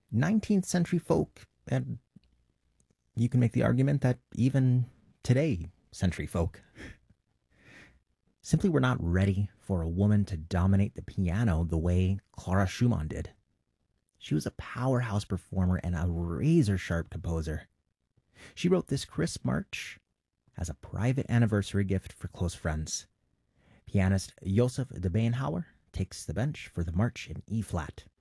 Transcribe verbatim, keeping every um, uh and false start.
nineteenth century folk, and you can make the argument that even today, century folk, simply were not ready for a woman to dominate the piano the way Clara Schumann did. She was a powerhouse performer and a razor sharp composer. She wrote this crisp march as a private anniversary gift for close friends. Pianist Joseph de Beenhauer takes the bench for the march in E flat.